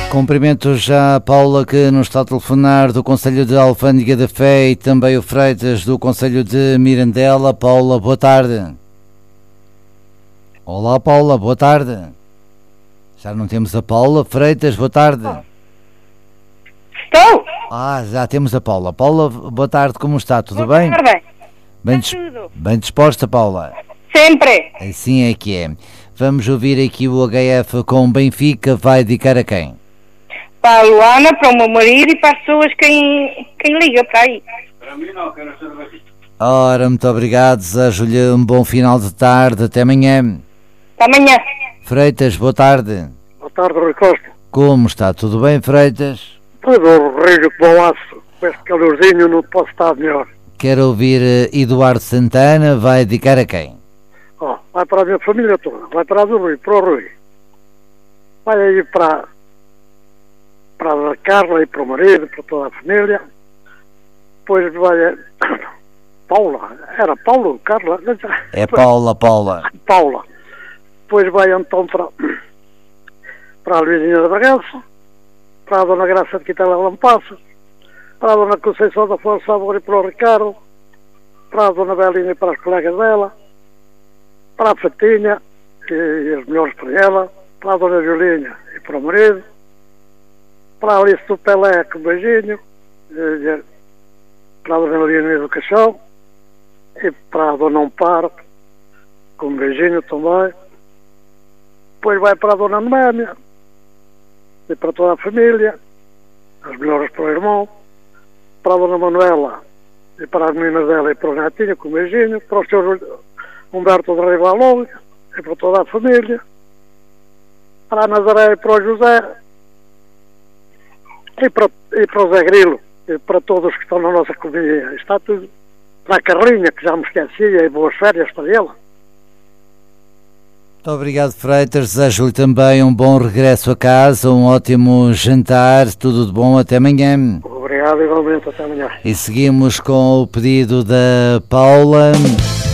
Cumprimento já a Paula, que nos está a telefonar do Conselho de Alfândega da Fé, e também o Freitas do Conselho de Mirandela. Paula, boa tarde. Olá, Paula, boa tarde. Já não temos a Paula. Freitas, boa tarde. Estou? Já temos a Paula. Paula, boa tarde, como está? Tudo bem? Boa tarde. Bem, Tudo. bem disposta, Paula? Sempre. Assim é que é. Vamos ouvir aqui o HF com o Benfica. Vai dedicar a quem? Para a Luana, para o meu marido e para as pessoas quem liga para aí. Para mim não, quero ser daqui. Ora, muito obrigado. Desejo-lhe um bom final de tarde. Até amanhã. Até amanhã. Freitas, boa tarde. Boa tarde, Rui Costa. Como está? Tudo bem, Freitas? Tudo horrível, que bom aço. Com este calorzinho não posso estar melhor. Quero ouvir Eduardo Santana. Vai dedicar a quem? Vai para a minha família toda. Vai para a do Rui, para o Rui. Vai aí para a Carla e para o marido, para toda a família. Depois vai Paula. Era Paulo, Carla? É Paula. Paula. Depois vai então para a Luizinha da Bragança, para a Dona Graça de Quintela Lampaça, para a Dona Conceição da Flor Sabor e para o Ricardo, para a Dona Belinha e para as colegas dela, para a Fatinha e os melhores para ela, para a Dona Julinha e para o marido, para a Alice do Pelé com um beijinho, para a Dona Maria do Caixão e para a Dona Amparo com um beijinho também. Depois vai para a Dona Noémia e para toda a família, as melhores para o irmão, para a Dona Manuela e para as meninas dela e para o netinho com um beijinho, para o Sr. Humberto de Rivalonga e para toda a família, para a Nazaré e para o José e para o Zé Grilo e para todos que estão na nossa companhia. Está tudo para a Carlinha, que já me esquecia, e boas férias para ela. Muito obrigado, Freitas. Desejo-lhe também um bom regresso a casa, um ótimo jantar, tudo de bom. Até amanhã. Obrigado, igualmente. Até amanhã. E seguimos com o pedido da Paula.